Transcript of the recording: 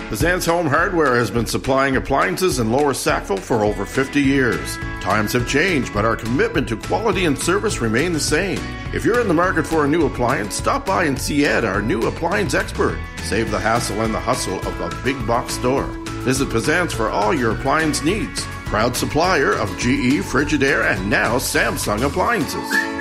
Pazant's Home Hardware has been supplying appliances in Lower Sackville for over 50 years. Times have changed, but our commitment to quality and service remain the same. If you're in the market for a new appliance, stop by and see Ed, our new appliance expert. Save the hassle and the hustle of a big box store. Visit Pazant's for all your appliance needs. Proud supplier of GE, Frigidaire, and now Samsung appliances.